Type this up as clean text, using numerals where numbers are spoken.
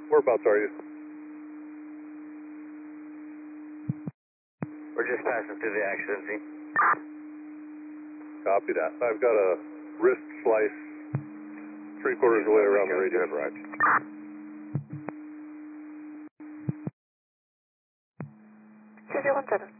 Whereabouts are you? We're just passing through the accident scene. Copy that. I've got a wrist slice 3/4 of the way around the radio. Right. City 17.